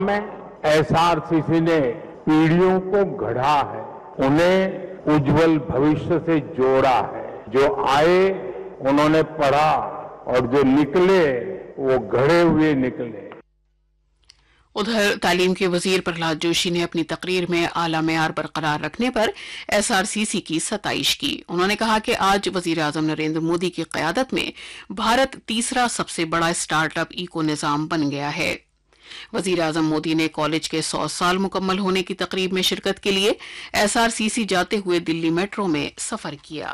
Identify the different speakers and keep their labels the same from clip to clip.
Speaker 1: में एसआरसीसी ने पीढ़ियों को गढ़ा है, उन्हें उज्जवल भविष्य से जोड़ा है। जो आए उन्होंने पढ़ा और जो निकले वो गढ़े हुए निकले।
Speaker 2: उधर तालीम के वजीर प्रहलाद जोशी ने अपनी तकरीर में आला मेयार बरकरार रखने पर एसआरसीसी की सताइश की। उन्होंने कहा कि आज वजीर आजम नरेंद्र मोदी की क़यादत में भारत तीसरा सबसे बड़ा स्टार्टअप इको निज़ाम बन गया है। वजीर आजम मोदी ने कॉलेज के 100 साल मुकम्मल होने की तकरीब में शिरकत के लिए एसआरसीसी जाते हुए दिल्ली मेट्रो में सफर किया।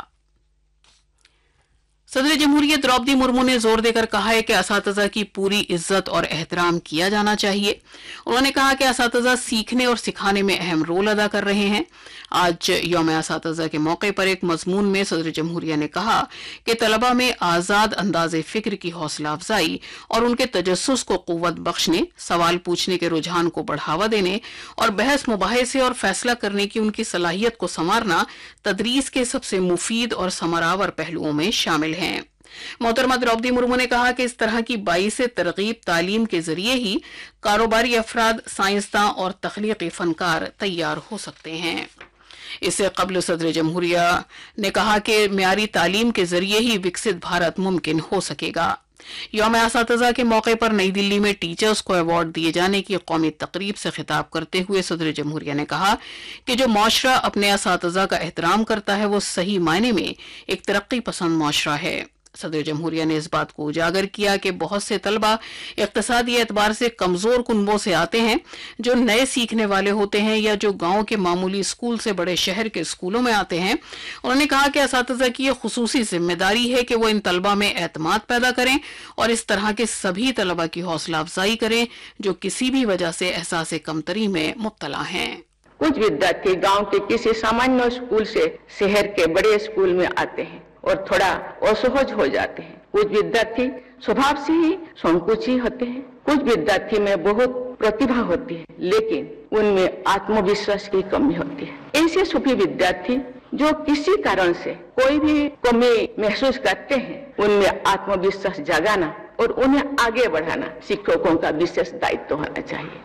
Speaker 2: सदर जमहूरिया द्रौपदी मुर्मू ने जोर देकर कहा है कि असातिज़ा की पूरी इज्जत और एहतराम किया जाना चाहिए। उन्होंने कहा कि असातिज़ा सीखने और सिखाने में अहम रोल अदा कर रहे हैं। आज यौम असातिज़ा के मौके पर एक मजमून में सदर जमहूरिया ने कहा कि तलबा में आज़ाद अंदाज़े फ़िक्र की हौसला अफजाई और उनके तजस्सुस को क़ुव्वत बख्शने, सवाल पूछने के रुझान को बढ़ावा देने और बहस मुबाहिसे और फैसला करने की उनकी सलाहियत को संवारना तदरीस के सबसे मुफीद और समरावर पहलुओं में शामिल हैं। मोहतरमा द्रौपदी मुर्मू ने कहा कि इस तरह की बाइस तरगीब तालीम के जरिए ही कारोबारी अफराद, साइंसदान और तख्लीकी फनकार तैयार हो सकते हैं। इससे कबल सदर जमहूरिया ने कहा कि मियारी तालीम के जरिए ही विकसित भारत मुमकिन हो सकेगा। यौम असातिज़ा के मौके पर नई दिल्ली में टीचर्स को अवार्ड दिए जाने की कौमी तकरीब से खिताब करते हुए सदर जमहूरिया ने कहा कि जो मुआशरा अपने असातिज़ा का एहतराम करता है वो सही मायने में एक तरक्की पसंद मुआशरा है। सदर जमहूरिया ने इस बात को उजागर किया कि बहुत से तलबा इक्तिसादी एतबार से कमजोर कुनबों से आते हैं, जो नए सीखने वाले होते हैं या जो गांव के मामूली स्कूल से बड़े शहर के स्कूलों में आते हैं। उन्होंने कहा कि असातिज़ा की यह खुसूसी जिम्मेदारी है कि वो इन तलबा में एतमाद पैदा करें और इस तरह के सभी तलबा की हौसला अफजाई करें जो किसी भी वजह से एहसास कमतरी में मुब्तला हैं।
Speaker 3: कुछ विद्यार्थी गांव के किसी सामान्य स्कूल से शहर के बड़े स्कूल में आते हैं और थोड़ा असहज हो जाते हैं। कुछ विद्यार्थी स्वभाव से ही संकोची होते हैं। कुछ विद्यार्थी में बहुत प्रतिभा होती है लेकिन उनमें आत्मविश्वास की कमी होती है। ऐसे सभी विद्यार्थी जो किसी कारण से कोई भी कमी महसूस करते हैं, उनमें आत्मविश्वास जगाना और उन्हें आगे बढ़ाना शिक्षकों का विशेष दायित्व होना चाहिए।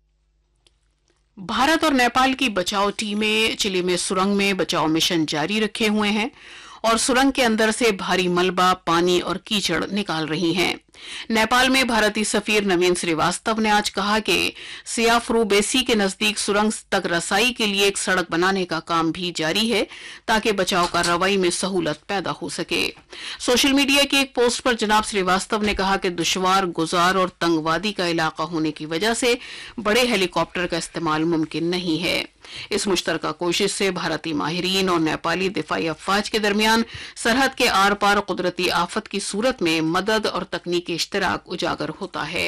Speaker 2: भारत और नेपाल की बचाव टीमें चिली में सुरंग में बचाव मिशन जारी रखे हुए हैं और सुरंग के अंदर से भारी मलबा, पानी और कीचड़ निकाल रही हैं। नेपाल में भारतीय सफीर नवीन श्रीवास्तव ने आज कहा कि सियाफ्रू बेसी के नजदीक सुरंग तक रसाई के लिए एक सड़क बनाने का काम भी जारी है ताकि बचाव कार्रवाई में सहूलत पैदा हो सके। सोशल मीडिया की एक पोस्ट पर जनाब श्रीवास्तव ने कहा कि दुश्वार, गुजार और तंगवादी का इलाका होने की वजह से बड़े हेलीकॉप्टर का इस्तेमाल मुमकिन नहीं है। इस मुश्तरका कोशिश से भारतीय माहिरीन और नेपाली दिफाई अफवाज के दरमियान सरहद के आर पार कुदरती आफत की सूरत में मदद और तकनीकी इश्तराक उजागर होता है।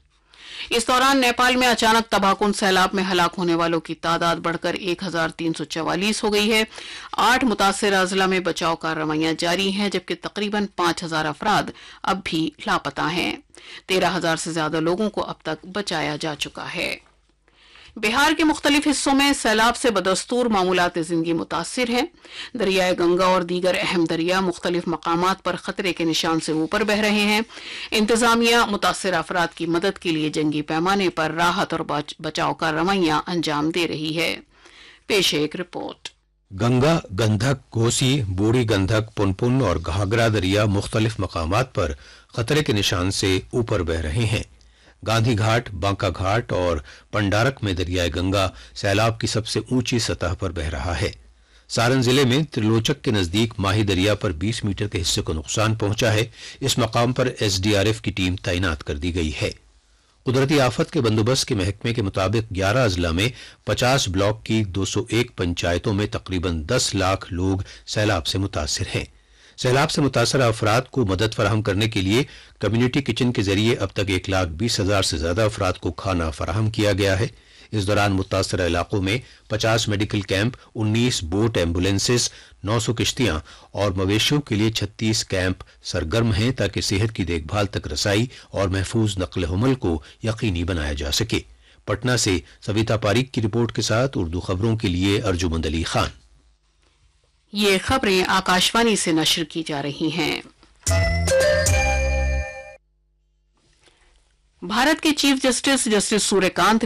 Speaker 2: इस दौरान नेपाल में अचानक तबाहकुन सैलाब में हलाक होने वालों की तादाद बढ़कर 1344 हो गई है। 8 मुतासिर अजला में बचाव कार्रवाइयां जारी हैं जबकि तकरीबन 5000 अफराद अब भी लापता हैं। 13,000 से ज्यादा लोगों को अब तक बचाया जा चुका है। बिहार के मुख्तलिफ हिस्सों में सैलाब से बदस्तूर मामूलात जिंदगी मुतासिर हैं। दरियाए गंगा और दीगर अहम दरिया मुख्तलिफ मकामात पर खतरे के निशान से ऊपर बह रहे हैं। इंतजामिया मुतासिर अफराद की मदद के लिए जंगी पैमाने पर राहत और बचाव कार्रवाइयां अंजाम दे रही है। पेश है एक रिपोर्ट।
Speaker 4: गंगा, गंधक, कोसी, बूढ़ी गंधक, पुनपुन और घाघरा दरिया मुख्तलिफ मकामात पर खतरे के निशान से ऊपर बह रहे हैं। गांधी घाट, बांका घाट और पंडारक में दरियाए गंगा सैलाब की सबसे ऊंची सतह पर बह रहा है। सारण जिले में त्रिलोचक के नजदीक माही दरिया पर 20 मीटर के हिस्से को नुकसान पहुंचा है। इस मकाम पर एसडीआरएफ की टीम तैनात कर दी गई है। कुदरती आफत के बंदोबस्त के महकमे के मुताबिक 11 अजला में 50 ब्लॉक की 201 पंचायतों में तकरीबन 10 लाख लोग सैलाब से मुतासिर हैं। सैलाब से मुतासर अफराद को मदद फराहम करने के लिए कम्युनिटी किचन के जरिए अब तक 1,20,000 से ज्यादा अफराद को खाना फराहम किया गया है। इस दौरान मुतासर इलाकों में 50 मेडिकल कैंप, 19 बोट एम्बुलेंसेस, 900 किश्तियां और मवेशियों के लिए 36 कैंप सरगर्म हैं ताकि सेहत की देखभाल तक रसाई और महफूज नक्ल हमल को यकीनी बनाया जा सके। पटना से सविता पारीक की रिपोर्ट के साथ उर्दू खबरों के लिए अर्जुमंद अली खान।
Speaker 2: ये खबरें आकाशवाणी से नश्र की जा रही हैं। भारत के चीफ जस्टिस सूर्यकांत